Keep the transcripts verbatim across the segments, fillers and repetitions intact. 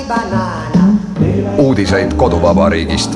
Uudiseid koduvabariigist.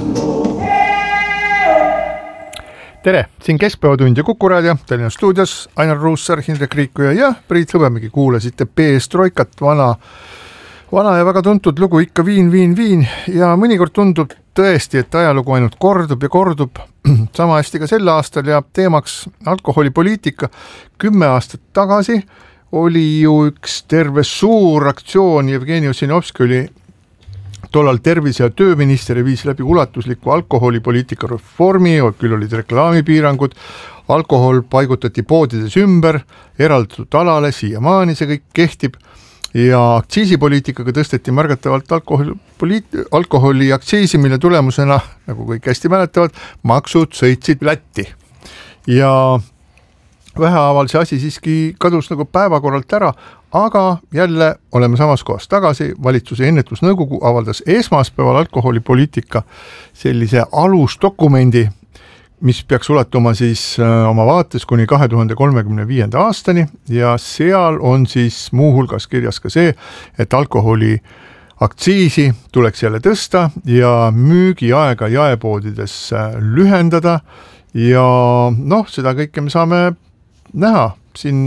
Tere, siin Keskpäevatund ja Kuku Raadio, Tallinna stuudios Ainar Ruussaar, Hindrek Riikuja ja Priit Hõbemägi. Kuulasite Perestroikat, vana, vana ja väga tuntud lugu ikka viin, viin, viin ja mõnikord tundub tõesti, et ajalugu ainult kordub ja kordub. Sama hästi ka sel aastal ja teemaks alkoholipoliitika. Kümme aastat tagasi oli ju üks terve suur aktsioon, Jevgeni Ossinovski oli tollal tervise- ja tööminister ja viis läbi ulatusliku alkoholipoliitika reformi, küll olid reklaamipiirangud, alkohol paigutati poodides ümber, eraldatud alale, siiamaani see kõik kehtib ja aktsiisipoliitikaga tõsteti märgatavalt alkoholi, alkoholi aktsiisi, mille tulemusena, nagu kõik hästi mäletavad, maksud sõitsid Lätti ja vähehaaval see asi siiski kadus nagu päevakorralt ära, aga jälle oleme samas kohas tagasi. Valitsuse ennetusnõukogu avaldas esmaspäeval alkoholipoliitika sellise alusdokumendi, mis peaks ulatuma siis oma vaates kuni kahe tuhande kolmekümne viienda aastani ja seal on siis muuhulgas kirjas ka see, et alkoholi aktsiisi tuleks jälle tõsta ja müügiaega jaepoodides lühendada ja noh, seda kõike me saame näha. Siin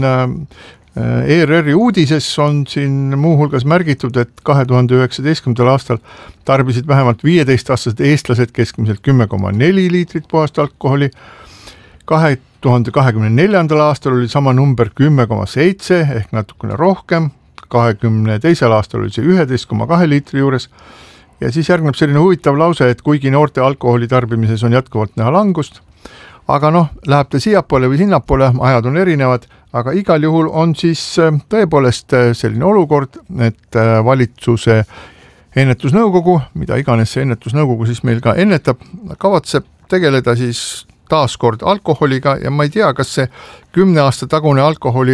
E R R-i uudises on siin muuhulgas märgitud, et kahe tuhande üheksateistkümnendal aastal tarbisid vähemalt viieteist-aastased eestlased keskmiselt kümme koma neli liitrit puhast alkoholi. kahe tuhande kahekümne neljandal aastal oli sama number kümme koma seitse ehk natukene rohkem. kahekümne teisel aastal oli see üksteist koma kaks liitri juures. Ja siis järgneb selline huvitav lause, et kuigi noorte alkoholi tarbimises on jätkuvalt näha langust, aga noh, läheb ta siiapoole või sinnapoole, ajad on erinevad, aga igal juhul on siis tõepoolest selline olukord, et valitsuse ennetusnõukogu, mida iganes see ennetusnõukogu siis meil ka ennetab, kavatseb tegeleda siis taaskord alkoholiga ja ma ei tea, kas see kümne aasta tagune alkoholi